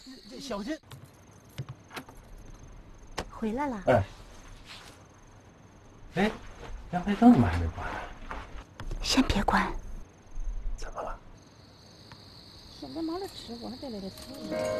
这小心。 回来了。 哎，阳台灯怎么还没关呢？ 先别关。 怎么了？ 现在忙着吃，我还得来这吃。